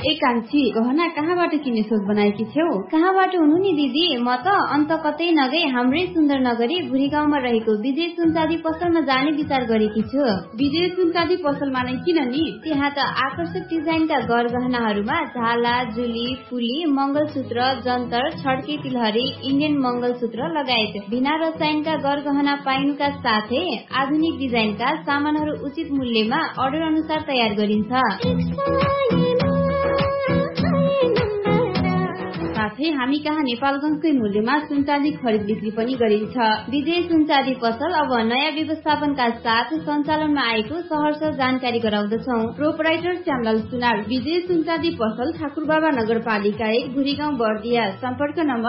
कान्छी गहना कहाँबाट किन्ने सोच बनाएकी छेउ? कहाँबाट हुनु नि दिदी, म त अन्त कतै नगई हाम्रै सुन्दर नगरी भुरी गाउँमा रहेको विजय सुनचाँदी पसलमा जाने विचार गरेकी छु। विजय सुनचाँदी पसलमा नै किन नि? त्यहाँ त आकर्षक डिजाइनका गरगहनाहरूमा झाला, जुली, फुली, मंगलसूत्र, जन्तर, छड्के तिलहरी, इन्डियन मंगलसूत्र लगायत बिना रसायनका गरगहना पाइनुका साथै आधुनिक डिजाइनका सामानहरू उचित मूल्यमा अर्डर अनुसार तयार गरिन्छ। साथै हामी कहाँ नेपालगञ्जकै मूल्यमा सुनचाँदी खरिद बिक्री पनि गरिन्छ। विजय सुनचाँदी पसल अब नयाँ व्यवस्थापनका साथ सञ्चालनमा आएको सहर्ष जानकारी गराउँदछौ। प्रोपराइटर श्यामलाल सुनार, विजय सुनचाँदी पसल ठाकुरबाबा नगरपालिका 1 भुरीगाउँ बर्दिया। सम्पर्क नम्बर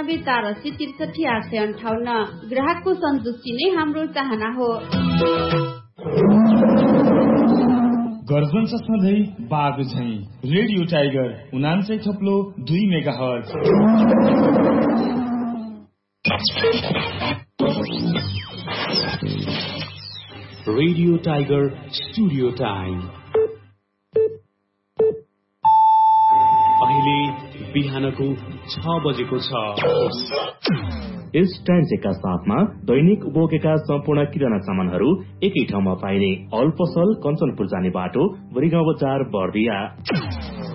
9848638858। ग्राहकको सन्तुष्टि नै हाम्रो चाहना हो। गर्जन सधैँ बाघ झैं radio tiger 99.2 megahertz. Radio tiger studio time अहिले बिहानको 6 बजेको छ। यस ट्रान्जेका साथमा दैनिक उपभोगका सम्पूर्ण किराना सामानहरू एकै ठाउँमा पाइने अल पसल कञ्चनपुर जाने बाटो भुरीगाउँ बजार बर्दिया।